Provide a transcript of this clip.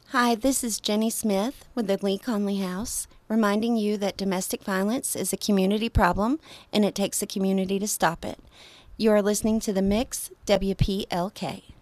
Hi, this is Jenny Smith with the Lee Conley House, reminding you that domestic violence is a community problem and it takes a community to stop it. You are listening to The Mix, WPLK.